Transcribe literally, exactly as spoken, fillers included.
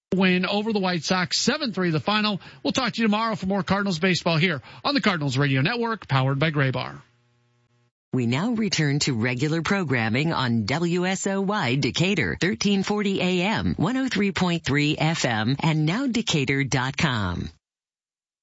Win over the White Sox, seven three the final. We'll talk to you tomorrow for more Cardinals baseball here on the Cardinals Radio Network, powered by Graybar. We now return to regular programming on W S O Y Decatur, thirteen forty A M, one oh three point three F M, and now Decatur dot com.